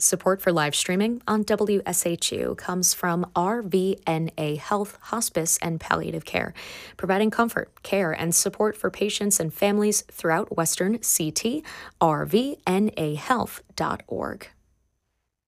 Support for live streaming on WSHU comes from RVNA Health, Hospice, and Palliative Care, providing comfort, care, and support for patients and families throughout Western CT, rvnahealth.org.